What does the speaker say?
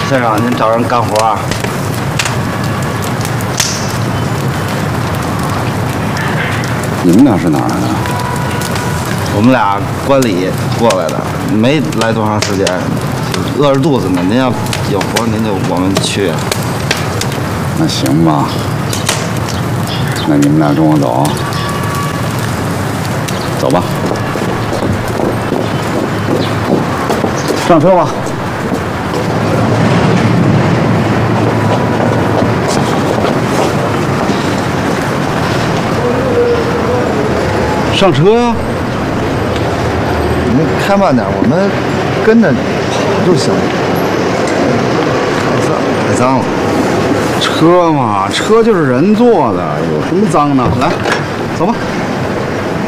先生，您找人干活啊？ 你们俩是哪儿来的？ 我们俩观礼过来的，没来多长时间，饿着肚子呢。您要有活，您就我们去。 那行吧，那你们俩跟我走，走吧。上车吧。上车呀！ 您开慢点，我们跟着跑就行。太脏了。 车嘛，车就是人坐的，有什么脏的？来，走吧。